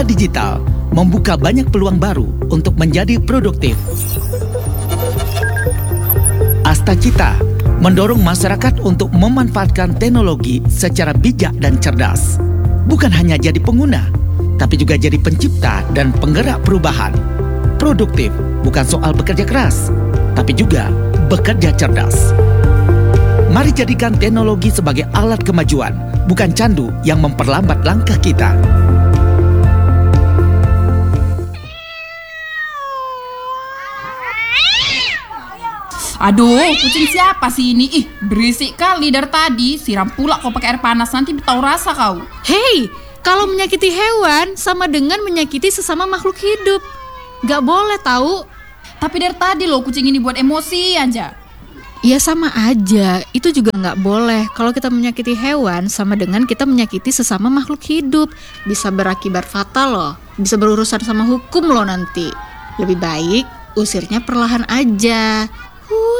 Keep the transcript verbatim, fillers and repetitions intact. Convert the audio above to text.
Era digital membuka banyak peluang baru untuk menjadi produktif. Astacita mendorong masyarakat untuk memanfaatkan teknologi secara bijak dan cerdas. Bukan hanya jadi pengguna, tapi juga jadi pencipta dan penggerak perubahan. Produktif bukan soal bekerja keras, tapi juga bekerja cerdas. Mari jadikan teknologi sebagai alat kemajuan, bukan candu yang memperlambat langkah kita. Aduh, kucing siapa sih ini? Ih, berisik kali dari tadi. Siram pula kau pakai air panas, nanti tahu rasa kau. Hei, kalau menyakiti hewan sama dengan menyakiti sesama makhluk hidup. Gak boleh tahu. Tapi dari tadi loh kucing ini buat emosi aja. Ya sama aja, itu juga gak boleh. Kalau kita menyakiti hewan sama dengan kita menyakiti sesama makhluk hidup. Bisa berakibat fatal loh. Bisa berurusan sama hukum loh nanti. Lebih baik usirnya perlahan aja.